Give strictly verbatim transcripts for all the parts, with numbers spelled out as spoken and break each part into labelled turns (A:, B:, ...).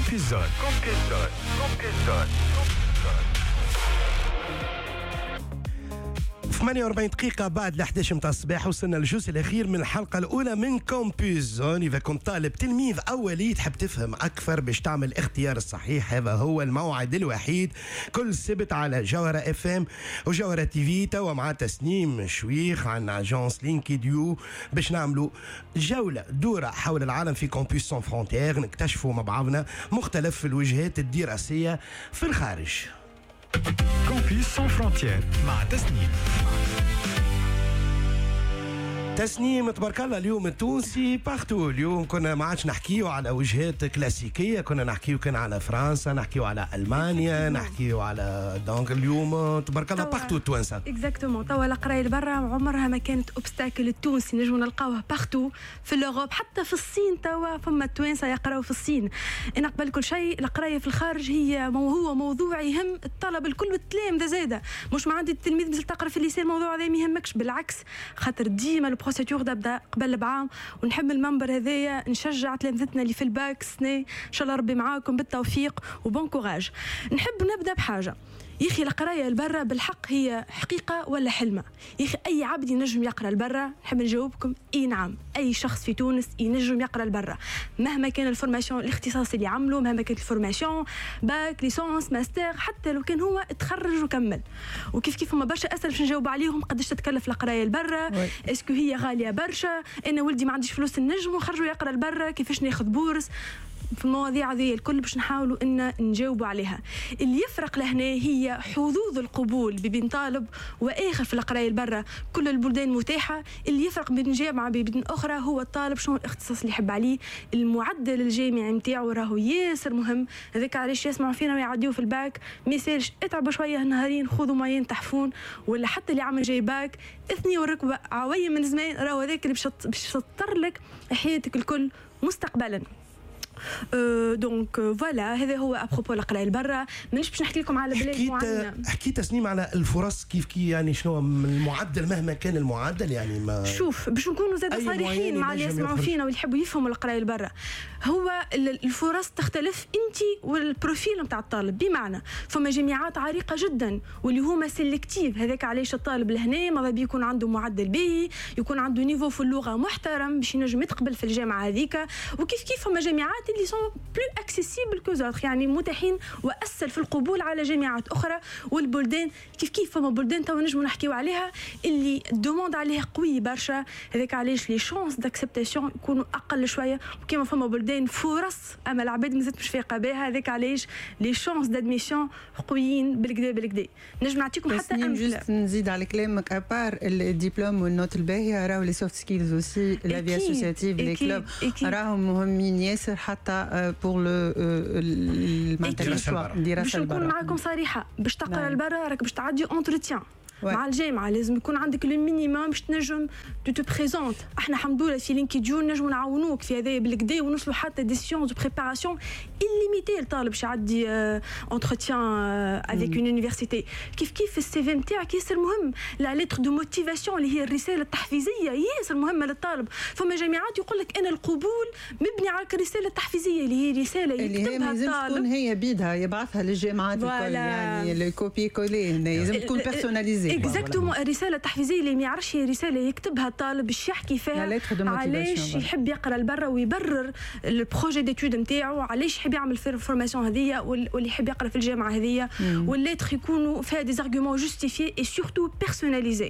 A: Campus Zone. Campus Zone. Campus Zone. ثمانية وأربعين دقيقة بعد الأحد عشر متاع الصباح وصلنا للجزء الأخير من الحلقة الأولى من كومبوز زون. إذا كنت طالب تلميذ أولي تحب تفهم أكثر باش تعمل الاختيار الصحيح، هذا هو الموعد الوحيد كل سبت على جوهرة اف ام وجوهرة تي في. توا مع تسنيم شويخ عن اجونس لينكيديو باش نعملوا جولة دورة حول العالم في كومبوز سون فرونتير، نكتشفوا مع بعضنا مختلف الوجهات الدراسية في الخارج.
B: Campus sans frontières مع تسنيم.
A: تسنيم تبارك الله اليوم التونسي باختو. اليوم كنا ما عادش نحكيو على وجهات كلاسيكيه، كنا نحكيو كان على فرنسا، نحكيو على المانيا، نحكيو على دونك اليوم تبارك الله باختو التوانسه.
C: اكزاكتومون. توا القرايه لبرا عمرها ما كانت اوبستاكل التونسي، نجمو نلقاوه باختو في الاوروب، حتى في الصين توا فما التوانسه يقراو في الصين. انا قبل كل شيء القرايه في الخارج هي مو هو موضوع يهم الطلب الكل والتلامذه زاده، مش ما عندي التلميذ مثل تقرا في الليسي الموضوع هذا ما يهمكش، بالعكس خاطر ديما البروسيدور تبدا قبل بعام. ونحب المنبر هذايا نشجع تلامذتنا اللي في الباك سنة ان شاء الله ربي معاكم بالتوفيق وبون كوراج. نحب نبدا بحاجه يا اخي، القرايه لبرا بالحق هي حقيقه ولا حلمه؟ يا اخي اي عبد ينجم يقرا لبرا؟ نحب نجاوبكم اي نعم، اي شخص في تونس ينجم يقرا لبرا مهما كان الفورماسيون الاختصاص اللي عمله، مهما كانت الفورماسيون باك ليسونس ماستر، حتى لو كان هو تخرج وكمل. وكيف كيف هما برشا اسئله باش نجاوب عليهم. قداش تتكلف القرايه لبرا؟ اسكو هي غاليه برشا؟ انا ولدي ما عنديش فلوس نجم نخرجوا يقرا لبرا، كيفاش ناخذ بورس؟ في المواضيع هذه الكل باش نحاولوا ان نجاوبوا عليها. اللي يفرق لهنا هي حظوظ القبول بين طالب واخر في القرايه لبرا، كل البلدان متاحه. اللي يفرق بين جامعه بين اخرى هو الطالب شنو الاختصاص اللي يحب عليه، المعدل الجامعي نتاعو راهو ياسر مهم. هذاك علاش يسمعوا فينا ويعديوا في الباك ما يسالش اتعبوا شويه نهارين خذوا ماين تحفون، ولا حتى اللي عمل جاي باك اثني والركبه عويه من زمان، راهو هذاك اللي باش يسطر لك حياتك الكل مستقبلا. أه دونك فوالا هذا هو ابروبو القرايه لبرا. مانيش باش نحكي لكم على بلاد معينه.
A: حكيت تسنيم على الفرص كيف كي يعني شنو المعدل مهما كان المعدل يعني ما
C: شوف باش نكونوا زاد صريحين مع اللي يسمعوا فينا واللي يحبوا يفهموا القرايه لبرا. هو الفرص تختلف انت والبروفيل نتاع الطالب، بمعنى فما جامعات عريقه جدا واللي هما سيلكتيف، هذاك علاش الطالب لهنا ماذا بيكون عنده معدل باهي، يكون عنده نيفو في اللغه محترم باش ينجم يتقبل في الجامعه هذيك. وكيف كيف فما جامعات اللي سون بلو اكسيسيبل كو زوتر، يعني متاحين واسهل في القبول على جامعات اخرى. والبلدان كيف كيف فما بلدان تو نجموا نحكيو عليها اللي الدوموند عليها قوي برشا، هذاك علاش لي شانس داكسبتاسيون يكونوا اقل شويه. وكيما فما بلدان فرص اما العباد مازالت مش فايقه بها، هذاك علاش لي شانس دادميسيون قويين بالكدا بالكدا. نجم نعطيكم حتى
D: امثله. نزيد على كلامك ابار الدبلوم والنوت الباهيه، راهو لي سوفت سكيلز اوسي لا في اسوسياتيف لي كلوب راهم مهمين ياسر حتى بور لو
C: المانتيريشن. باش نكون معكم صريحه، باش تقرا لبرا راك باش تعدي اونتروتيان مع الجامعه، لازم يكون عندك لو مينيموم باش تنجم تو تو بريزونت. احنا الحمد لله في لينكيديو نجموا نعاونوك في هذا بالكدا ونوصلوا حتى دي سيونس دو بريباراسيون illimité الطالب باش يعدي انتروتيان افيك اون يونيفرسيتي. كيف كيف في السي في نتاعك ياسر مهم لا ليتر دو موتيفاسيون اللي هي الرساله التحفيزيه ياسر مهمه للطالب. فما جامعات يقول لك انا القبول مبني على الرساله التحفيزيه اللي هي رساله يكتبها الطالب،
D: تكون هي بيدها يبعثها للجامعات الكل، يعني الكوبي كولي لازم تكون بيرسوناليزي.
C: اكزاكتومون الرساله التحفيزيه اللي ما يعرفش هي رساله يكتبها الطالب باش يحكي فيها علاش يحب يقرا لبرا ويبرر البروجي ديتود نتاعو، علاش يحب يعمل في الفورماسيون هذيا واللي يحب يقرا في الجامعه هذيا، والليتر يكونوا فيها دي زارغومون جوستيفيي اي سورتو بيرسوناليزي.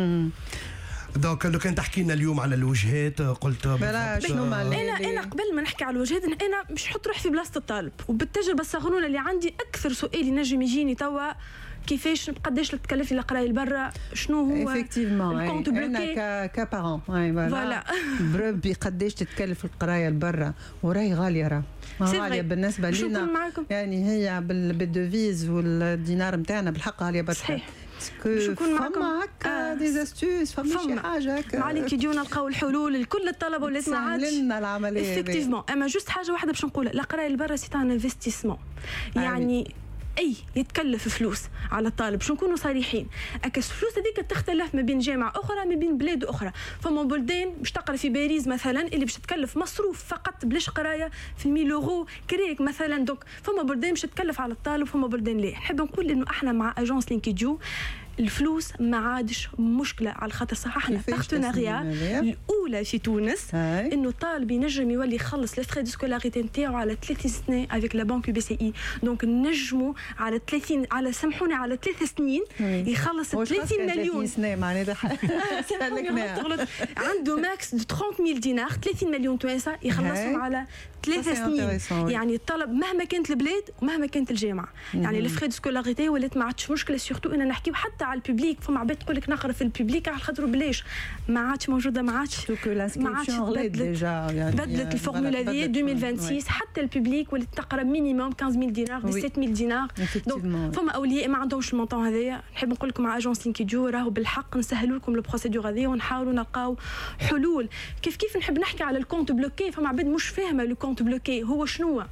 A: دونك لو كان تحكي لنا اليوم على الوجهات قلت
C: شنو انا انا قبل ما نحكي على الوجهات انا مش حط روحي في بلاصه الطالب، وبالتجربه الصغنونه اللي عندي اكثر سؤال ينجم يجيني توا كيفاش قداش تكلف لي القرايه لبرا، شنو هو
D: الكونت بلوكي. انا ك كبارون فوالا بربي قداش تتكلف القرايه لبرا وراي غاليه، راه غاليه بالنسبه لنا يعني هي بالدوفيز والدينار نتاعنا بالحق غاليه برشا.
C: شكون معكم
D: هكا دي زاستوس فما شي حاجه هكا
C: مع لينكيديو نلقاو الحلول لكل الطلبه واللي ما عادش
D: سهلنا العمليه
C: افكتيفمون. اما جوست حاجه واحده باش نقولها، القرايه لبرا سي ان انفستيسمون، يعني اي يتكلف فلوس على الطالب، باش نكونوا صريحين. اكس الفلوس هذيك تختلف ما بين جامعه اخرى ما بين بلاد اخرى. فما بلدان باش تقرا في باريس مثلا اللي باش تكلف مصروف فقط بلاش قرايه في مية يورو كريك مثلا. دونك فما بلدان باش تكلف على الطالب فما بلدان لا. نحب نقول انه احنا مع اجونس لينكيديو الفلوس ما عادش مشكله، على خاطر صححنا بارتناريا الاولى في تونس انه الطالب ينجم يولي يخلص لي فري دو سكولاريتي نتاعو على ثلاث سنين افيك لا بانك بي سي اي. دونك نجموا على ثلاثين على سامحوني على ثلاث سنين يخلص ثلاثين مليون
D: سنه معناتها
C: عنده ماكس دو ثلاثين مية دينار، ثلاثين مليون توانسه يخلصهم على ثلاث سنين. يعني الطلب مهما كانت البلاد ومهما كانت الجامعه، يعني لي فري دو سكولاريتي ولات ما عادش مشكله. سورتو ان نحكيو حتى على الببليك، فما عباد تقول لك نقرا في الببليك على خاطر بلاش، ما عادش موجوده، ما عادش
D: ما عادش
C: بدلت يعني بدلت الفورمولا هذه ألفين وستة وعشرين. حتى الببليك ولات تقرا مينيموم خمسة مية دينار سبعة مية دينار. دونك فما اولياء ما عندهمش المونطون هذايا. نحب نقول لكم مع اجونس لينكيديو راهو بالحق نسهلوا لكم البروسيدور هذه ونحاولوا نلقاو حلول. كيف كيف نحب نحكي على الكونت بلوكي. فما عباد مش فاهمه لو كونت بلوكي هو شنو.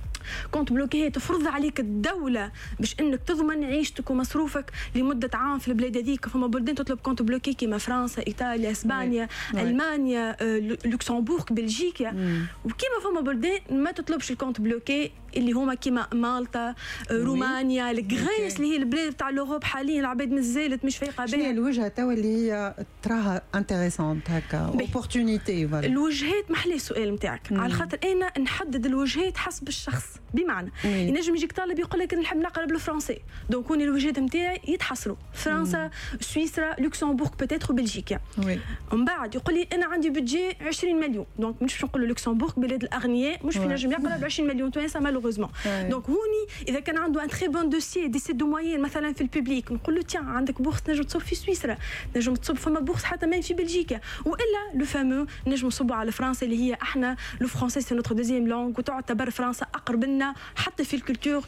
C: كونت بلوكي هي تفرض عليك الدولة باش انك تضمن عيشتك ومصروفك لمدة عام في البلاد هذيك. فما بلدان تطلب كونت بلوكي كيما فرنسا، ايطاليا، اسبانيا، وي. المانيا، لوكسمبورغ، بلجيكا. وكيما فما بلدان ما تطلبش الكونت بلوكي اللي هما كيما مالطا، رومانيا، الغريس اللي هي البلاد تاع لوروب حاليا العباد مازالت مش فايقه بها.
D: شنو هي الوجهه توا اللي هي تراها انتريسونت هكا اوبورتونيتي؟
C: الوجهات محلي السؤال نتاعك، على خاطر انا نحدد الوجهات حسب الشخص. بمعنى ينجم يجيك طالب يقول لك نحب نقرا بالفرنسي، دونك هوني الوجهات نتاعي يتحصروا فرنسا، سويسرا، لوكسمبورغ بوتيتر وبلجيكا. ومن بعد يقول لي انا عندي بودجي عشرين مليون، دونك مش باش نقول له لوكسمبورغ بلاد الاغنياء مش ينجم يقرا ب عشرين مليون توانسه مالوغوزمون. دونك هوني اذا كان عنده ان تري بون دوسيي دي سي دو موين مثلا في الببليك نقول له تيان عندك بورس نجم تصب في سويسرا، نجم تصب فما بورس حتى ميم في بلجيكا، والا لو فامو نجم نصبوا على فرنسا اللي هي احنا لو فرونسي سي نوتر دوزيام لونغ وتعتبر فرنسا اقرب لنا حتى في الكولتور.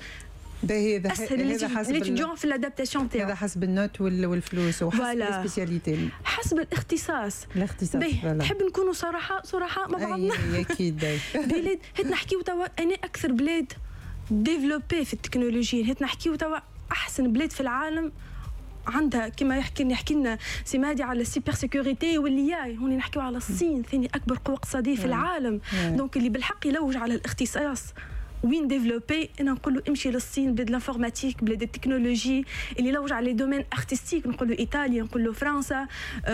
D: هذا
C: هذا حسب الاتيديون في الادابتاسيون تاعو،
D: هذا حسب النوت والفلوس وحسب السبيسياليتي
C: حسب الاختصاص.
D: الاختصاص
C: نحب نكونوا صراحه صراحه مع بعضنا.
D: اكيد
C: بلاد هات نحكيو توا انا اكثر بلاد ديفلوبي في التكنولوجيا، هات نحكيو توا احسن بلاد في العالم عندها كما يحكي يحكي لنا سي مهدي على السيبر سيكوريتي واللي هوني نحكيو على الصين ثاني اكبر قوه اقتصاديه في العالم. دونك اللي بالحق يلوج على الاختصاص وين ديفلوبي انا نقول له امشي للصين، بلاد الانفورماتيك، بلاد التكنولوجي. اللي لوج على لي دومين ارتستيك نقول له ايطاليا، نقول له فرنسا.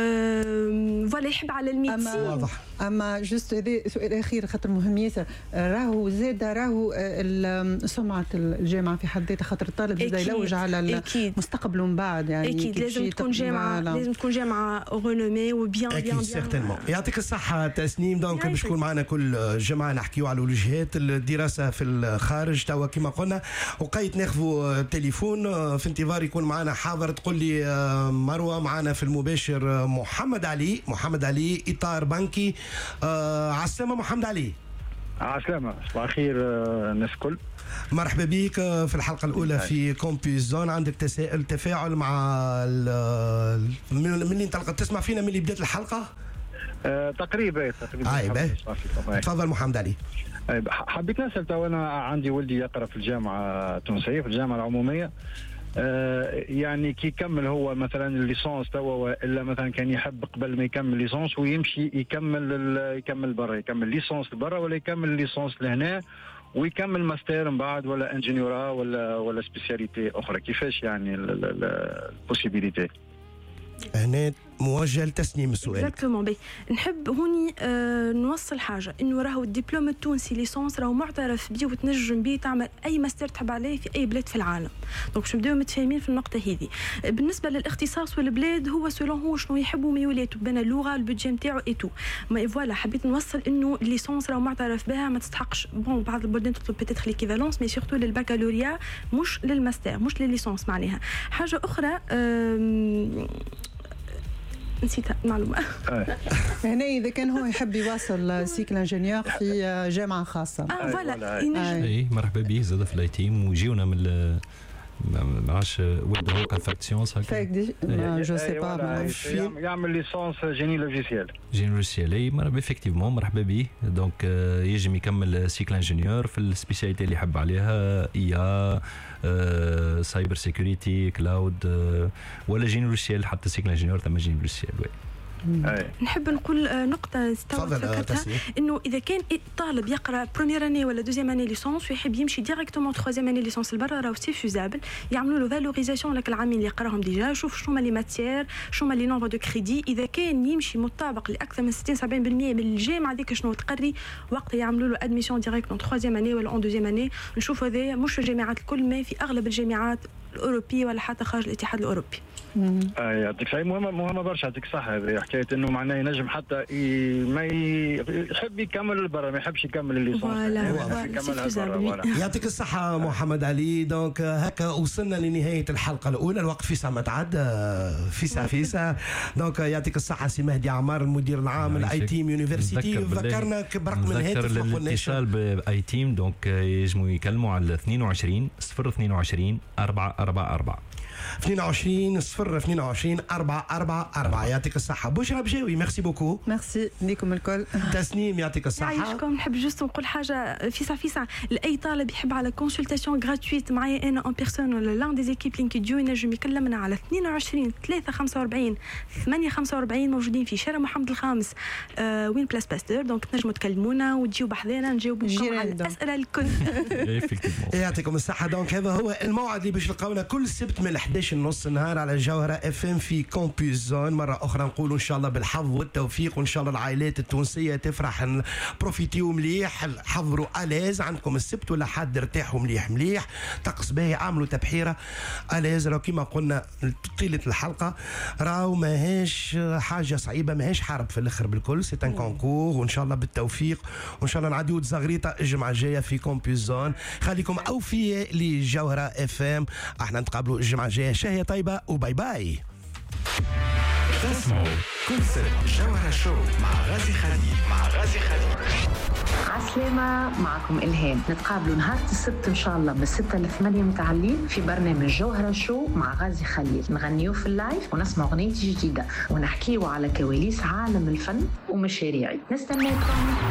C: أه فوالا يحب على الميديسين.
D: اما واضح. اما جوست هذا سؤال اخير خاطر مهم ياسر، راهو زاد راهو سمعه الجامعه في حد ذاتها، خاطر الطالب زاد يلوج على مستقبله من بعد. يعني
C: اكيد لازم تكون جامعه لازم تكون جامعه رونومي وبيان بيان
A: اكيد سيغتينمون. يعطيك الصحه تسنيم. دونك باش تكون معنا كل جمعه نحكيو على وجهات الدراسه في الخارج. توا كما قلنا وقيت ناخذوا تليفون في انتظار يكون معنا حاضر. تقول لي مروه معنا في المباشر محمد علي. محمد علي اطار بنكي. آه عسلامة محمد علي.
E: عسلامة، صباح الخير الناس الكل.
A: مرحبا بك في الحلقة الأولى في كومبيوز زون. عندك تساؤل تفاعل مع من اللي انطلقت تسمع فينا من اللي بدات الحلقة؟
E: آه تقريبا تقريبا.
A: آه تفضل محمد علي.
E: حبيت نسأل، تو أنا عندي ولدي يقرأ في الجامعة التونسية في الجامعة العمومية. آه يعني كي يكمل هو مثلا الليسونس توا، والا مثلا كان يحب قبل ما يكمل ليسونس ويمشي يكمل يكمل برا، يكمل ليسونس برا ولا يكمل ليسونس لهنا ويكمل ماستر من بعد، ولا انجينيورا ولا ولا سبيسياليتي اخرى؟ كيفاش يعني البوسيبيليتي؟
A: هنا موجه لتسنيم السؤال.
C: اكزاكتومون. بي نحب هوني آه نوصل حاجه انه راهو الدبلوم التونسي ليسونس راهو معترف بيه وتنجم بيه تعمل اي ماستر تحب عليه في اي بلاد في العالم. دونك باش نبداو متفاهمين في النقطه هذه. بالنسبه للاختصاص والبلاد هو سولون هو شنو يحب وميولاته بين اللغه البودجي نتاعو اي تو. ما فوالا حبيت نوصل انه الليسونس راهو معترف بها، ما تستحقش بون بعض البلدان تطلب بيتيتر ليكيفالونس مي سورتو للبكالوريا مش للماستر مش للليسونس. معناها حاجه اخرى نسيت المعلومة.
D: هنا إذا كان هو يحب يواصل سيكل انجينيور في جامعة خاصة.
C: اه فوالا.
F: اي مرحبا به زاد في الاي تيم، ويجيونا من ما نعرفش ولد هو قال فاك سيونس هكا
D: جو سي با
E: يعمل ليسونس جيني لوجيسيال
F: جيني لوجيسيال اي مرحبا افكتيفمون مرحبا به دونك يجم يكمل سيكل انجينيور في السبيسياليتي اللي يحب عليها اي سايبر سيكوريتي كلاود ولا جيني لوجيسيال حتى سيكل انجينيور ثم جيني لوجيسيال.
C: نحب نقول نقطة فكرتها إنه إذا كان طالب يقرأ بروميير أني ولا دوزيام أني ليسونس ويحب يمشي ديريكتومون تخوازيام أني ليسونس لبرا راهو سي فيزابل يعملوا له فالوريزاسيون لك العامين اللي يقراهم ديجا يشوف شو هما لي ماتيير شو هما لي نومبر دو كريدي إذا كان يمشي مطابق لأكثر من ستين سبعين بالمية من الجامعة ذيك شنو تقري وقت يعملوا له أدميسيون ديريكت اون تخوازيام أني ولا اون دوزيام أني نشوف هذا مش في الجامعات الكل ما في أغلب الجامعات الأوروبية ولا حتى خارج الاتحاد الأوروبي.
E: اي يعطيك صحيح مهمه مهمه برشا يعطيك صح هذه حكايه انه معناه ينجم حتى ما يحب يكمل البرا ما يحبش يكمل الليسونس.
A: يعطيك الصحه محمد علي. دونك هكا وصلنا لنهايه الحلقه الاولى الوقت في ساعه ما تعدى فيسا فيسا. دونك يعطيك الصحه سي مهدي عمار المدير العام الاي تيم يونيفرسيتي ذكرنا برقم الهاتف
F: الاتصال باي تيم دونك يجموا يكلموا على اثنين وعشرين صفر اثنين وعشرين أربعة أربعة أربعة
A: اثنين وعشرين صفر اثنين وعشرين أربعة أربعة أربعة. يعطيك الصحة بشرى بجاوي ميرسي بوكو.
D: ميرسي ليكم الكل.
A: تسنيم يعطيك الصحة.
C: يعيشكم. نحب جوست نقول حاجة فيسا فيسا لأي طالب يحب على كونسلتاسيون غراتويت معايا أنا أون بيرسون ولا لان دي زيكيب لينكي ديو ينجم يكلمنا على اثنين وعشرين ثلاثة خمسة وأربعين ثمانية خمسة وأربعين موجودين في شارع محمد الخامس آه وين بلاس باستور. دونك تنجموا تكلمونا وتجيو بحذانا نجاوبكم على الأسئلة الكل.
A: يعطيكم الصحة. دونك هذا هو الموعد اللي باش نلقاونا كل سبت من إحدى عشر نص النهار على الجوهرة اف ام في كومبوس زون. مرة أخرى نقول إن شاء الله بالحظ والتوفيق وإن شاء الله العائلات التونسية تفرح بروفيتيو مليح حضروا ألاز عندكم السبت ولا حد ارتاحوا مليح مليح طقس باهي عملوا تبحيرة ألاز. راهو كما قلنا طيلة الحلقة راهو ماهيش حاجة صعيبة ماهيش حرب في الآخر بالكل سي ان كونكور وإن شاء الله بالتوفيق وإن شاء الله نعديو زغريطة الجمعة الجاية في كومبوس زون. خليكم أوفياء لجوهرة اف ام. احنا نتقابلوا الجمعة الجاية. شهية طيبة وباي باي.
B: تسمعوا كونسيبت جوهرة شو مع غازي خليل مع غازي خليل.
G: عسلامة معكم إلهام. نتقابلوا نهار السبت إن شاء الله من ستة لثمانية متعلين في برنامج جوهرة شو مع غازي خليل. نغنيو في اللايف ونسمع أغنية جديدة ونحكيو على كواليس عالم الفن ومشاريعي. نستناكم.